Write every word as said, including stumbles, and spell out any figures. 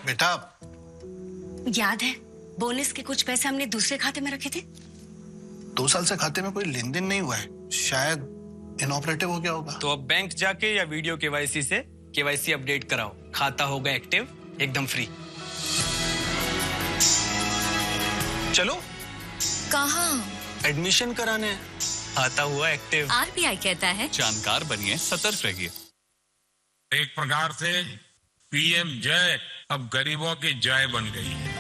बेटा, याद है बोनस के कुछ पैसे हमने दूसरे खाते में रखे थे? दो साल से खाते में कोई लेन देन नहीं हुआ है, शायद इनऑपरेटिव हो गया होगा। तो अब बैंक जाके या वीडियो केवाईसी से केवाईसी अपडेट कराओ, खाता होगा एक्टिव, एकदम फ्री। चलो। कहाँ? एडमिशन कराने, खाता हुआ एक्टिव। आरबीआई कहता है जानकार बनिए, सतर्क रहिए। एक प्रकार से पीएम जय अब गरीबों की जय बन गई है।